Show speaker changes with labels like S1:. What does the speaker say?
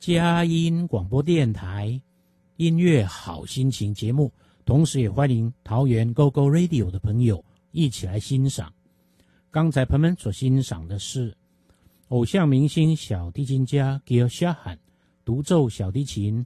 S1: 佳音广播电台音乐好心情节目，同时也欢迎桃园 GO GO Radio 的朋友一起来欣赏。刚才朋友们所欣赏的是偶像明星小提琴家 Gil Shahan 独奏小提琴